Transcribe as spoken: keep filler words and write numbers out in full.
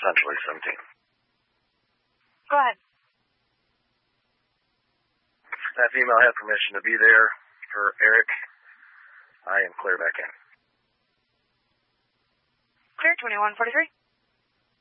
essentially seventeen. Go ahead. That female had permission to be there for Eric. I am clear back in. Clear, twenty-one forty-three.